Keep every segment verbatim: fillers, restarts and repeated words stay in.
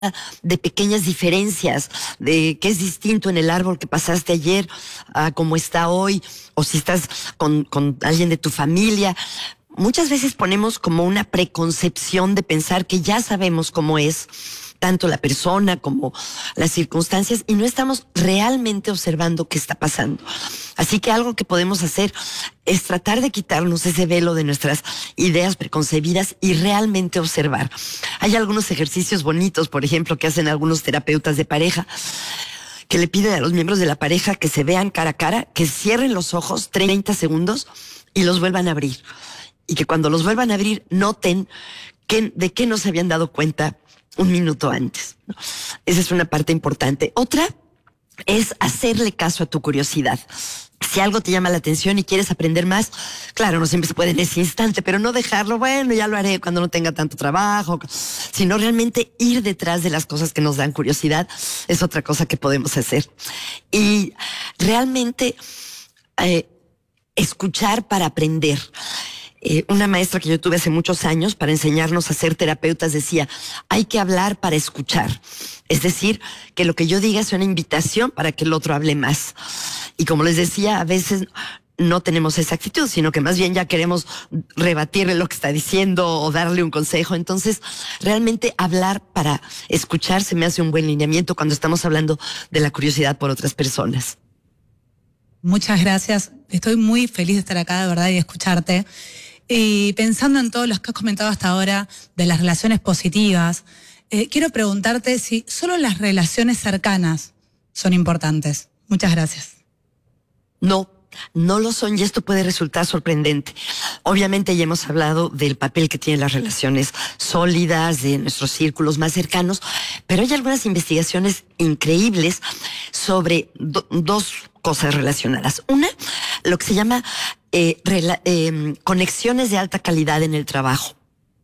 de pequeñas diferencias, de qué es distinto en el árbol que pasaste ayer a cómo está hoy, o si estás con, con alguien de tu familia. Muchas veces ponemos como una preconcepción de pensar que ya sabemos cómo es tanto la persona como las circunstancias y no estamos realmente observando qué está pasando. Así que algo que podemos hacer es tratar de quitarnos ese velo de nuestras ideas preconcebidas y realmente observar. Hay algunos ejercicios bonitos, por ejemplo, que hacen algunos terapeutas de pareja, que le piden a los miembros de la pareja que se vean cara a cara, que cierren los ojos treinta segundos y los vuelvan a abrir. Y que cuando los vuelvan a abrir, noten que, de qué no se habían dado cuenta un minuto antes, ¿no? Esa es una parte importante. Otra es hacerle caso a tu curiosidad. Si algo te llama la atención y quieres aprender más, claro, no siempre se puede en ese instante, pero no dejarlo, bueno, ya lo haré cuando no tenga tanto trabajo, sino realmente ir detrás de las cosas que nos dan curiosidad es otra cosa que podemos hacer. Y realmente eh, escuchar para aprender. Eh, una maestra que yo tuve hace muchos años para enseñarnos a ser terapeutas decía, hay que hablar para escuchar. Es decir, que lo que yo diga es una invitación para que el otro hable más. Y como les decía, a veces no tenemos esa actitud, sino que más bien ya queremos rebatirle lo que está diciendo o darle un consejo. Entonces, realmente hablar para escuchar se me hace un buen lineamiento cuando estamos hablando de la curiosidad por otras personas. Muchas gracias. Estoy muy feliz de estar acá, de verdad, y de escucharte. Y pensando en todo lo que has comentado hasta ahora de las relaciones positivas, eh, quiero preguntarte si solo las relaciones cercanas son importantes. Muchas gracias. No, no lo son y esto puede resultar sorprendente. Obviamente ya hemos hablado del papel que tienen las relaciones sólidas, de nuestros círculos más cercanos, pero hay algunas investigaciones increíbles sobre do, dos cosas relacionadas. Una, lo que se llama eh, rela, eh, conexiones de alta calidad en el trabajo.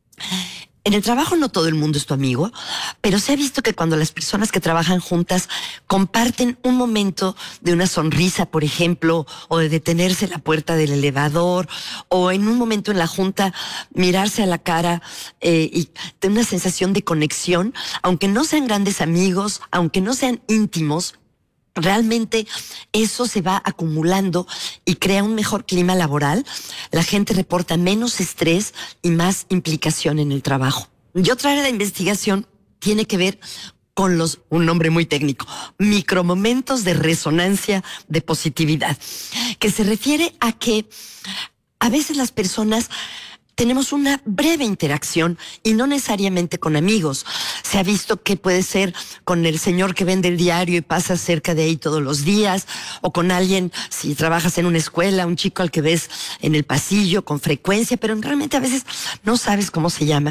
En el trabajo no todo el mundo es tu amigo, pero se ha visto que cuando las personas que trabajan juntas comparten un momento de una sonrisa, por ejemplo, o de detenerse en la puerta del elevador, o en un momento en la junta mirarse a la cara eh, y tener una sensación de conexión, aunque no sean grandes amigos, aunque no sean íntimos, realmente eso se va acumulando y crea un mejor clima laboral. La gente reporta menos estrés y más implicación en el trabajo. Y otra área de investigación tiene que ver con los, un nombre muy técnico, micromomentos de resonancia de positividad, que se refiere a que a veces las personas tenemos una breve interacción y no necesariamente con amigos. Se ha visto que puede ser con el señor que vende el diario y pasa cerca de ahí todos los días, o con alguien, si trabajas en una escuela, un chico al que ves en el pasillo con frecuencia, pero realmente a veces no sabes cómo se llama.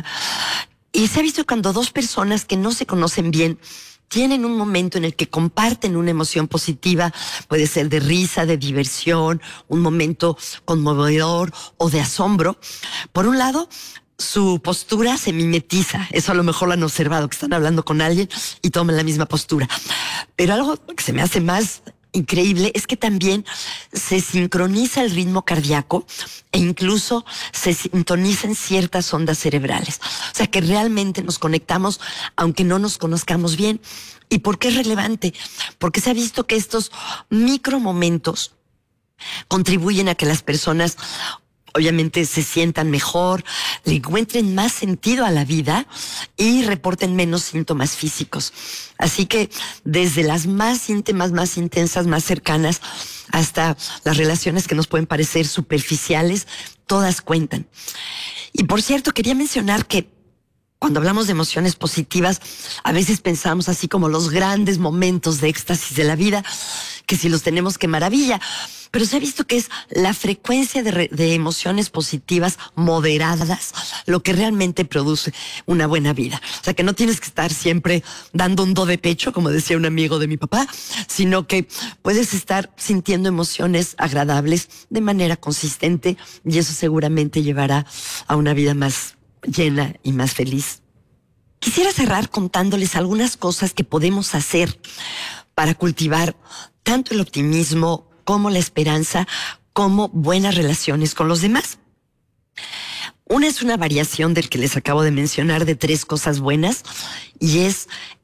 Y se ha visto cuando dos personas que no se conocen bien tienen un momento en el que comparten una emoción positiva, puede ser de risa, de diversión, un momento conmovedor o de asombro. Por un lado, su postura se mimetiza. Eso a lo mejor lo han observado, que están hablando con alguien y toman la misma postura. Pero algo que se me hace más increíble es que también se sincroniza el ritmo cardíaco e incluso se sintonizan ciertas ondas cerebrales. O sea que realmente nos conectamos aunque no nos conozcamos bien. ¿Y por qué es relevante? Porque se ha visto que estos micromomentos contribuyen a que las personas obviamente se sientan mejor, le encuentren más sentido a la vida y reporten menos síntomas físicos. Así que desde las más íntimas, más intensas, más cercanas, hasta las relaciones que nos pueden parecer superficiales, todas cuentan. Y por cierto, quería mencionar que cuando hablamos de emociones positivas, a veces pensamos así como los grandes momentos de éxtasis de la vida, que si los tenemos, qué maravilla. Pero se ha visto que es la frecuencia de, re, de emociones positivas moderadas lo que realmente produce una buena vida. O sea, que no tienes que estar siempre dando un do de pecho, como decía un amigo de mi papá, sino que puedes estar sintiendo emociones agradables de manera consistente y eso seguramente llevará a una vida más llena y más feliz. Quisiera cerrar contándoles algunas cosas que podemos hacer para cultivar tanto el optimismo como la esperanza, como buenas relaciones con los demás. Una es una variación del que les acabo de mencionar de tres cosas buenas y es